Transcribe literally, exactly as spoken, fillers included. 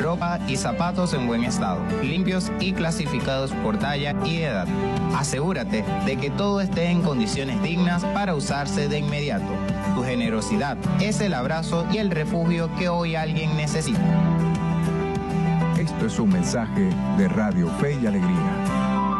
ropa y zapatos en buen estado, limpios y clasificados por talla y edad. Asegúrate de que todo esté en condiciones dignas para usarse de inmediato. Tu generosidad es el abrazo y el refugio que hoy alguien necesita. Esto es un mensaje de Radio Fe y Alegría.